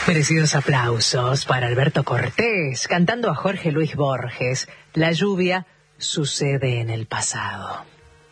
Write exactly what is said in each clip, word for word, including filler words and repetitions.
Merecidos aplausos para Alberto Cortés, cantando a Jorge Luis Borges. La lluvia sucede en el pasado.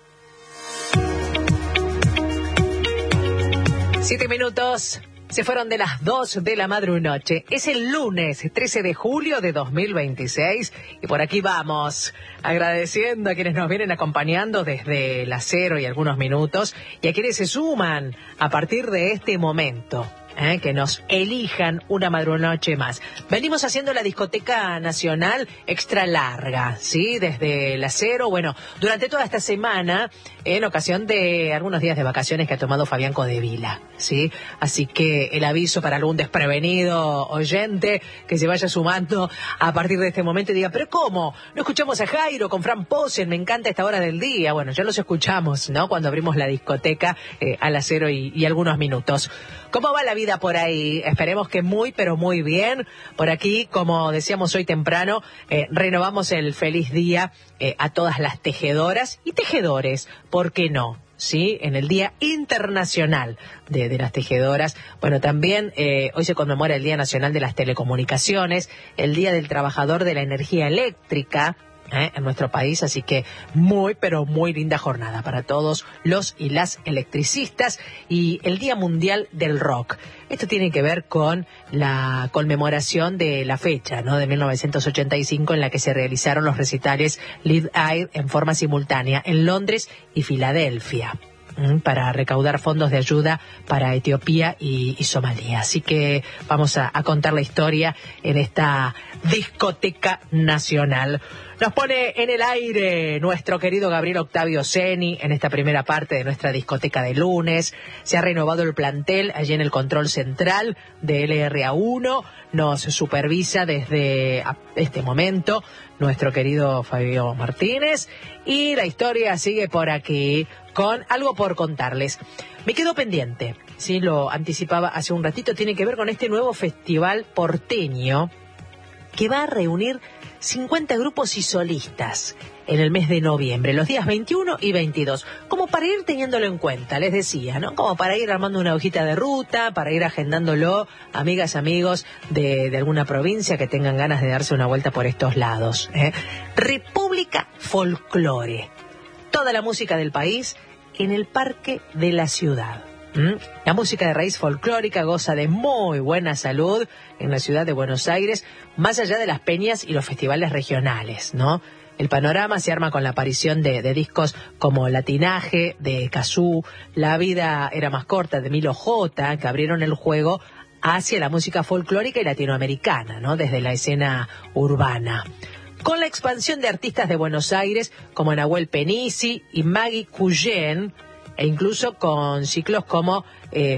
Siete minutos. Se fueron de las dos de la madrunoche. Es el lunes trece de julio de dos mil veintiséis y por aquí vamos, agradeciendo a quienes nos vienen acompañando desde las cero y algunos minutos y a quienes se suman a partir de este momento. Eh, que nos elijan una madrunoche más. Venimos haciendo la discoteca nacional extra larga, ¿sí? Desde la cero, bueno, durante toda esta semana, en ocasión de algunos días de vacaciones que ha tomado Fabián Codevila, ¿sí? Así que el aviso para algún desprevenido oyente que se vaya sumando a partir de este momento y diga, ¿pero cómo? ¿No escuchamos a Jairo con Fran Posen? Me encanta esta hora del día. Bueno, ya los escuchamos, ¿no? Cuando abrimos la discoteca eh, a las cero y, y algunos minutos. ¿Cómo va la vida por ahí? Esperemos que muy, pero muy bien. Por aquí, como decíamos hoy temprano, eh, renovamos el feliz día eh, a todas las tejedoras y tejedores, ¿por qué no? Sí, en el Día Internacional de, de las Tejedoras. Bueno, también eh, hoy se conmemora el Día Nacional de las Telecomunicaciones, el Día del Trabajador de la Energía Eléctrica, ¿Eh? en nuestro país, así que muy, pero muy linda jornada para todos los y las electricistas y el Día Mundial del Rock. Esto tiene que ver con la conmemoración de la fecha, ¿no? De mil novecientos ochenta y cinco, en la que se realizaron los recitales Live Aid en forma simultánea en Londres y Filadelfia, para recaudar fondos de ayuda para Etiopía y, y Somalia. Así que vamos a, a contar la historia en esta discoteca nacional. Nos pone en el aire nuestro querido Gabriel Octavio Ceni en esta primera parte de nuestra discoteca de lunes. Se ha renovado el plantel allí en el control central de L R A uno. Nos supervisa desde este momento nuestro querido Fabio Martínez. Y la historia sigue por aquí con algo por contarles. Me quedo pendiente, sí, lo anticipaba hace un ratito, tiene que ver con este nuevo festival porteño que va a reunir cincuenta grupos y solistas en el mes de noviembre, los días veintiuno y veintidós, como para ir teniéndolo en cuenta, les decía, ¿no? Como para ir armando una hojita de ruta, para ir agendándolo, amigas, amigos de, de alguna provincia que tengan ganas de darse una vuelta por estos lados, ¿eh? República Folclore, toda la música del país en el Parque de la Ciudad. ¿Mm? La música de raíz folclórica goza de muy buena salud en la ciudad de Buenos Aires, más allá de las peñas y los festivales regionales, ¿no? El panorama se arma con la aparición de, de discos como Latinaje, de Cazú, La vida era más corta, de Milo J, que abrieron el juego hacia la música folclórica y latinoamericana, ¿no? Desde la escena urbana. Con la expansión de artistas de Buenos Aires como Nahuel Penisi y Maggie Cuyen, e incluso con ciclos como eh,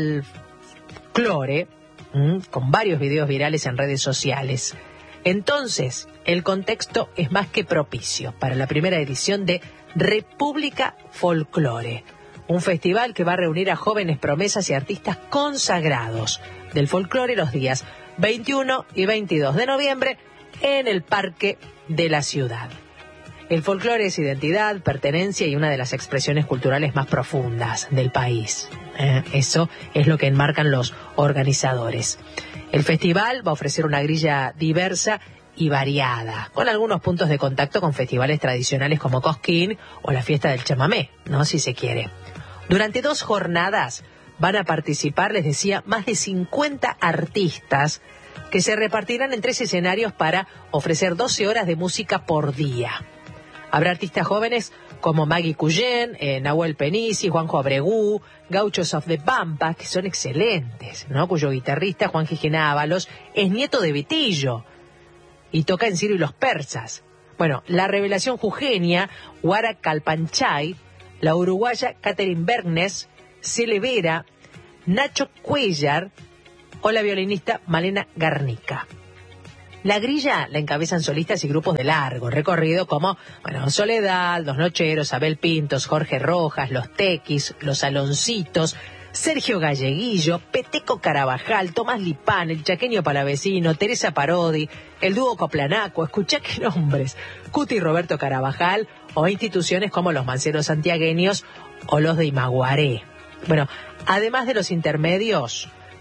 Folklore, con varios videos virales en redes sociales. Entonces, el contexto es más que propicio para la primera edición de República Folclore, un festival que va a reunir a jóvenes promesas y artistas consagrados del folclore los días veintiuno y veintidós de noviembre en el Parque de la Ciudad. El folclore es identidad, pertenencia y una de las expresiones culturales más profundas del país. Eh, eso es lo que enmarcan los organizadores. El festival va a ofrecer una grilla diversa y variada, con algunos puntos de contacto con festivales tradicionales como Cosquín o la fiesta del chamamé, ¿no? Si se quiere. Durante dos jornadas van a participar, les decía, más de cincuenta artistas que se repartirán en tres escenarios para ofrecer doce horas de música por día. Habrá artistas jóvenes como Maggie Cuyen, eh, Nahuel Penisi, Juanjo Abregú, Gauchos of the Pampa, que son excelentes, ¿no? Cuyo guitarrista, Juan Gijena Ábalos, es nieto de Vitillo y toca en Ciro y los Persas. Bueno, la revelación jujeña, Guara Calpanchay, la uruguaya Catherine Bergnes, Cele Vera, Nacho Cuellar o la violinista Malena Garnica. La grilla la encabezan solistas y grupos de largo recorrido como, bueno, Soledad, Los Nocheros, Abel Pintos, Jorge Rojas, Los Tequis, Los Aloncitos, Sergio Galleguillo, Peteco Carabajal, Tomás Lipán, el Chaqueño Palavecino, Teresa Parodi, el dúo Coplanaco, escuchá qué nombres, Cuti y Roberto Carabajal, o instituciones como los Manceros Santiagueños o los de Imaguaré. Bueno, además de los intermedios,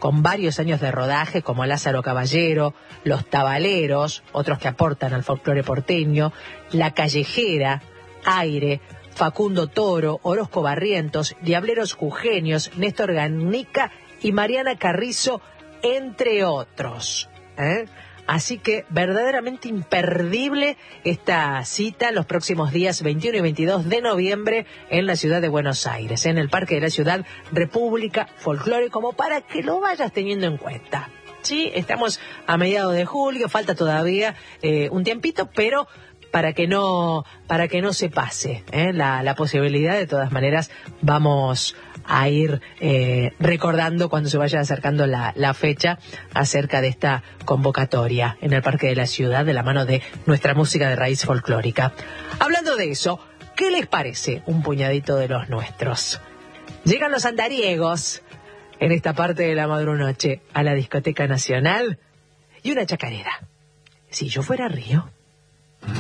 con varios años de rodaje, como Lázaro Caballero, Los Tabaleros, otros que aportan al folclore porteño, La Callejera, Aire, Facundo Toro, Orozco Barrientos, Diableros Jujeños, Néstor Garnica y Mariana Carrizo, entre otros. ¿Eh? Así que verdaderamente imperdible esta cita los próximos días veintiuno y veintidós de noviembre en la ciudad de Buenos Aires, en el Parque de la Ciudad, República Folclore, como para que lo vayas teniendo en cuenta. Sí, estamos a mediados de julio, falta todavía eh, un tiempito, pero para que no para que no se pase ¿eh? la, la posibilidad. De todas maneras vamos a ir eh, recordando cuando se vaya acercando la, la fecha acerca de esta convocatoria en el Parque de la Ciudad, de la mano de nuestra música de raíz folclórica. Hablando de eso, ¿qué les parece un puñadito de los nuestros? Llegan los andariegos en esta parte de la madrunoche a la Discoteca Nacional y una chacarera. Si yo fuera Río.